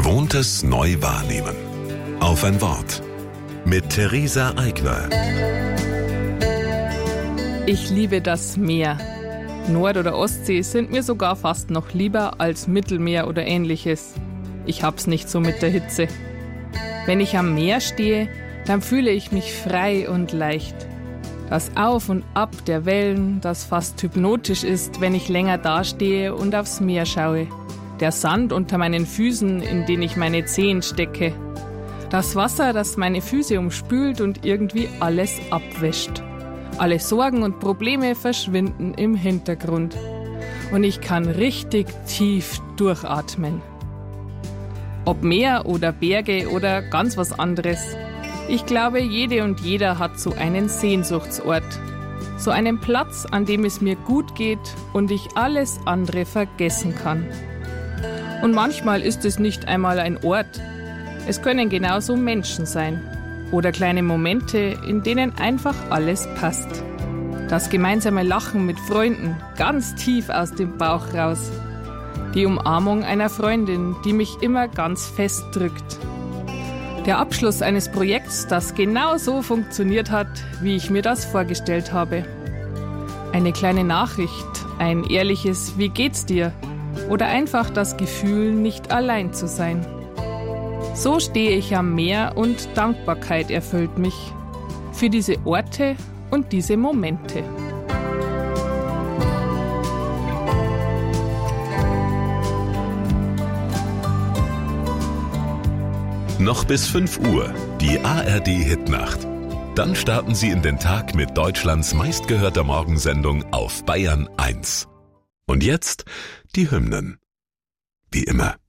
Gewohntes neu wahrnehmen. Auf ein Wort. Mit Theresa Eigner. Ich liebe das Meer. Nord- oder Ostsee sind mir sogar fast noch lieber als Mittelmeer oder Ähnliches. Ich hab's nicht so mit der Hitze. Wenn ich am Meer stehe, dann fühle ich mich frei und leicht. Das Auf und Ab der Wellen, das fast hypnotisch ist, wenn ich länger dastehe und aufs Meer schaue. Der Sand unter meinen Füßen, in den ich meine Zehen stecke. Das Wasser, das meine Füße umspült und irgendwie alles abwäscht. Alle Sorgen und Probleme verschwinden im Hintergrund. Und ich kann richtig tief durchatmen. Ob Meer oder Berge oder ganz was anderes. Ich glaube, jede und jeder hat so einen Sehnsuchtsort. So einen Platz, an dem es mir gut geht und ich alles andere vergessen kann. Und manchmal ist es nicht einmal ein Ort. Es können genauso Menschen sein. Oder kleine Momente, in denen einfach alles passt. Das gemeinsame Lachen mit Freunden, ganz tief aus dem Bauch raus. Die Umarmung einer Freundin, die mich immer ganz fest drückt. Der Abschluss eines Projekts, das genau so funktioniert hat, wie ich mir das vorgestellt habe. Eine kleine Nachricht, ein ehrliches Wie geht's dir? Oder einfach das Gefühl, nicht allein zu sein. So stehe ich am Meer und Dankbarkeit erfüllt mich. Für diese Orte und diese Momente. Noch bis 5 Uhr, die ARD-Hitnacht. Dann starten Sie in den Tag mit Deutschlands meistgehörter Morgensendung auf Bayern 1. Und jetzt die Hymnen. Wie immer.